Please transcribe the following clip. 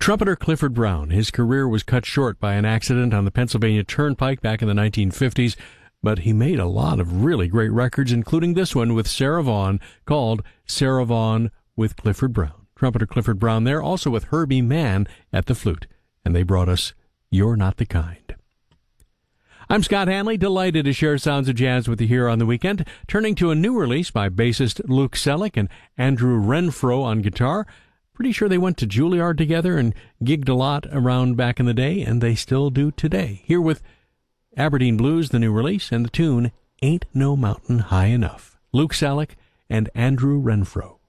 Trumpeter Clifford Brown. His career was cut short by an accident on the Pennsylvania Turnpike back in the 1950s, but he made a lot of really great records, including this one with Sarah Vaughan called Sarah Vaughan with Clifford Brown. Trumpeter Clifford Brown there, also with Herbie Mann at the flute, and they brought us You're Not the Kind. I'm Scott Hanley, delighted to share sounds of jazz with you here on the weekend, turning to a new release by bassist Luke Selleck and Andrew Renfro on guitar. Pretty sure they went to Juilliard together and gigged a lot around back in the day, and they still do today. Here with Aberdeen Blues, the new release, and the tune Ain't No Mountain High Enough. Luke Selleck and Andrew Renfro.